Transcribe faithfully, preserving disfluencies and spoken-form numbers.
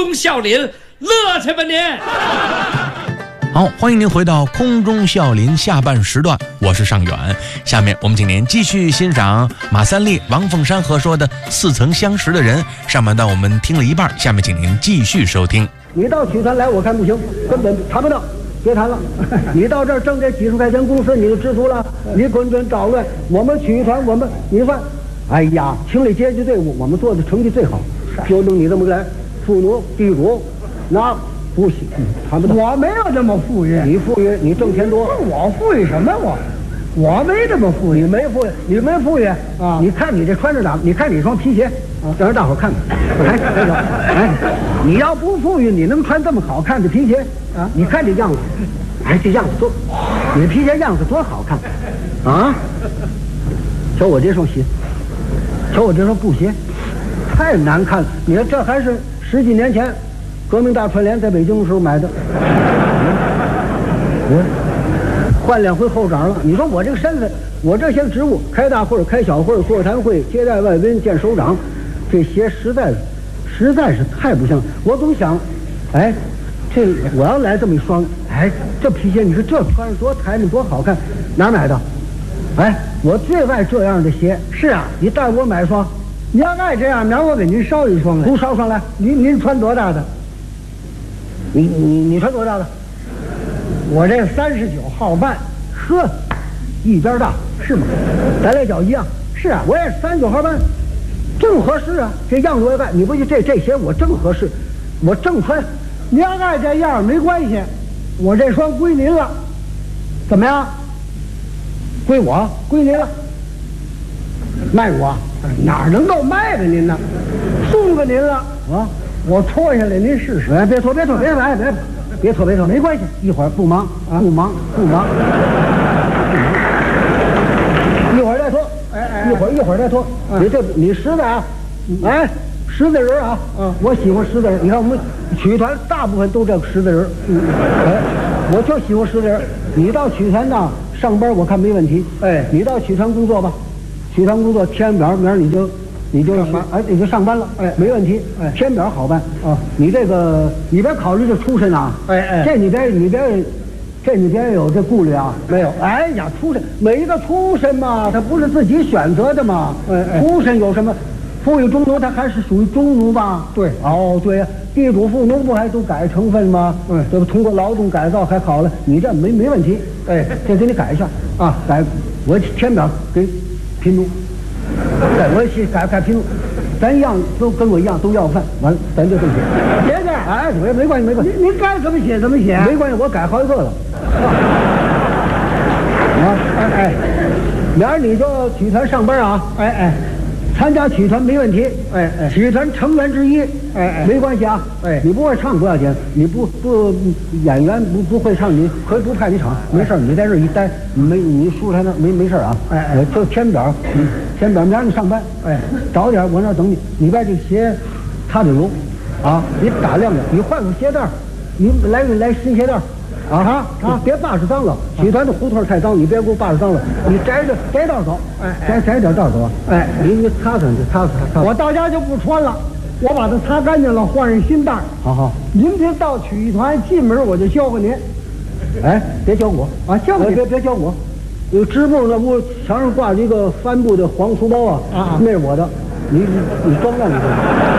中笑林，乐去吧您！ 好，欢迎您回到空中笑林下半时段，我是尚远。下面我们请您继续欣赏马三立、王凤山合说的《似曾相识的人》。上半段我们听了一半，下面请您继续收听。 你到曲团来，我看不行，根本谈不到，别谈了。你到这儿挣这几十块钱工资，你就知足了，你滚滚捣乱。我们曲艺团，我们你看，哎呀，清理阶级队伍，我们做的成绩最好，就弄你这么个来，妇奴地主，那不行，谈不到。 我没有这么富裕， 你富裕，你挣钱多。 我富裕什么我？我没这么富裕， 你没富裕，你没富裕啊！ 你看你这穿着打，你看你双皮鞋，啊，让大伙看看。哎，这个，哎，你要不富裕，你能穿这么好看的皮鞋啊？你看这样子，哎，这样子多，你的皮鞋样子多好看啊！瞧我这双鞋，瞧我这双布鞋，太难看了。你看这还是十几年前革命大串联在北京的时候买的。我。换两回后长了，你说我这个身份，我这些职务，开大会、开小会、座谈会、接待外宾、见首长，这些实在实在是太不像。我总想，哎，这我要来这么一双，哎，这皮鞋你说这穿着多抬着多好看，哪儿买的？哎，我最爱这样的鞋。 是啊， 你带我买一双。 你要爱这样，明儿我给您捎一双来。 不捎上来， 您您穿多大的？ 你你你穿多大的？ 我这三十九号半， 呵，一边大是吗？咱俩脚一样。 是啊， 我也三十九号半，正合适啊。这样子我也干，你不就这这鞋我正合适，我正穿。 你要爱这样没关系，我这双归您了，怎么样？ 归我，归您了。卖我？ 哪能够卖给您呢？送给您了啊！ 我脱下来您试试。 哎，别脱，别脱，别来，别。别脱，别脱，没关系，一会儿不忙啊，不忙，不忙，一会儿再脱， 哎哎， 一会儿一会儿再脱。你这你实在啊，哎，实在人啊， 嗯， 我喜欢实在人。你看我们曲艺团大部分都这个实在人，嗯，哎，我就喜欢实在人。你到曲艺团呢上班，我看没问题。 哎， 你到曲艺团工作吧，曲艺团工作填表，明儿你就。你就上班，哎，你就上班了，哎，没问题，哎，填表好办啊。你这个，你别考虑这出身啊， 哎哎， 这你别，你别，这你别有这顾虑啊， 没有。 哎呀，出身，每一个出身嘛，他不是自己选择的嘛， 哎哎， 出身有什么？富裕中农，他还是属于中农吧？ 对， 哦，对呀，地主富农不还都改成分吗？ 嗯， 这不通过劳动改造还好了，你这没没问题， 哎， 这给你改一下啊，改，我填表给贫农。对，我去改改评，咱一样都跟我一样都要饭，完了咱就这么写。 别介， 哎，没没关系，没关系。 您您该怎么写怎么写， 没关系，我改好几个了。啊，哎哎，明儿你就曲艺团上班啊， 哎哎， 参加曲艺团没问题， 哎哎， 曲艺团成员之一， 哎哎， 没关系啊， 哎， 你不会唱不要紧，你不不演员不不会唱，你可以不派你唱，没事，你在这一待，没你舒坦那没没事啊， 哎哎， 就填表，填表，明儿你上班， 哎， 早点我那等你，你把这鞋擦点油，啊，你打亮点，你换个鞋带，你来来新鞋带。啊哈啊！别把式脏了，曲艺团的胡同太脏，你别给我把式脏了。你摘着摘道走， 哎， 摘摘点道走。哎，你你擦擦，你擦擦擦。 我到家就不穿了，我把它擦干净了，换上新带。 好好， 您别到曲艺团进门我就教给您。 哎，别教我啊，教别别别教我。有织布那不墙上挂着一个帆布的黄书包啊， 啊， 那是我的，你你你装那里去。